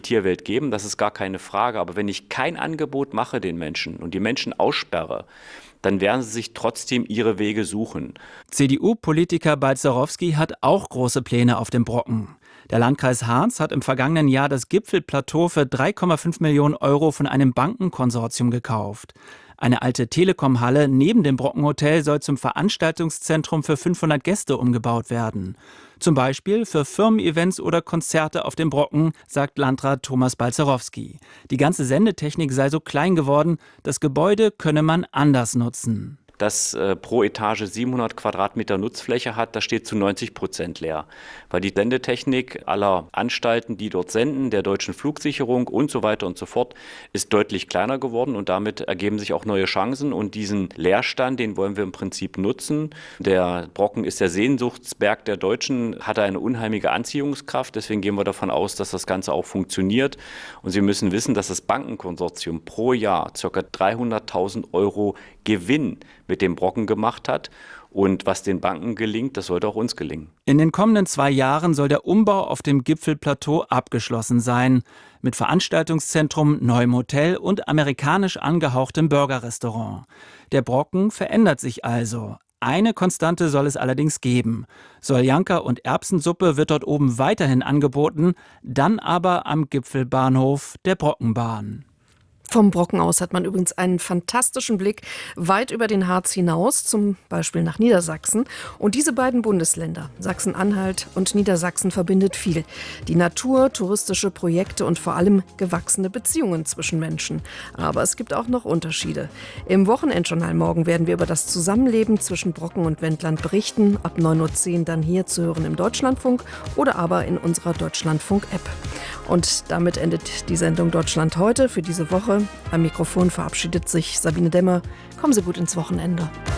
Tierwelt geben, das ist gar keine Frage. Aber wenn ich kein Angebot mache den Menschen und die Menschen aussperre, dann werden sie sich trotzdem ihre Wege suchen. CDU-Politiker Balzerowski hat auch große Pläne auf dem Brocken. Der Landkreis Harz hat im vergangenen Jahr das Gipfelplateau für 3,5 Millionen Euro von einem Bankenkonsortium gekauft. Eine alte Telekom-Halle neben dem Brockenhotel soll zum Veranstaltungszentrum für 500 Gäste umgebaut werden. Zum Beispiel für Firmen-Events oder Konzerte auf dem Brocken, sagt Landrat Thomas Balzerowski. Die ganze Sendetechnik sei so klein geworden, das Gebäude könne man anders nutzen. Das pro Etage 700 Quadratmeter Nutzfläche hat, das steht zu 90% leer. Weil die Sendetechnik aller Anstalten, die dort senden, der deutschen Flugsicherung und so weiter und so fort, ist deutlich kleiner geworden und damit ergeben sich auch neue Chancen. Und diesen Leerstand, den wollen wir im Prinzip nutzen. Der Brocken ist der Sehnsuchtsberg der Deutschen, hat eine unheimliche Anziehungskraft. Deswegen gehen wir davon aus, dass das Ganze auch funktioniert. Und Sie müssen wissen, dass das Bankenkonsortium pro Jahr ca. 300.000 Euro Gewinn mit dem Brocken gemacht hat. Und was den Banken gelingt, das sollte auch uns gelingen. In den kommenden 2 Jahren soll der Umbau auf dem Gipfelplateau abgeschlossen sein. Mit Veranstaltungszentrum, neuem Hotel und amerikanisch angehauchtem Burgerrestaurant. Der Brocken verändert sich also. Eine Konstante soll es allerdings geben. Soljanka und Erbsensuppe wird dort oben weiterhin angeboten, dann aber am Gipfelbahnhof der Brockenbahn. Vom Brocken aus hat man übrigens einen fantastischen Blick weit über den Harz hinaus, zum Beispiel nach Niedersachsen. Und diese beiden Bundesländer, Sachsen-Anhalt und Niedersachsen, verbindet viel. Die Natur, touristische Projekte und vor allem gewachsene Beziehungen zwischen Menschen. Aber es gibt auch noch Unterschiede. Im Wochenendjournal morgen werden wir über das Zusammenleben zwischen Brocken und Wendland berichten. Ab 9.10 Uhr dann hier zu hören im Deutschlandfunk oder aber in unserer Deutschlandfunk-App. Und damit endet die Sendung Deutschland heute für diese Woche. Am Mikrofon verabschiedet sich Sabine Demmer. Kommen Sie gut ins Wochenende.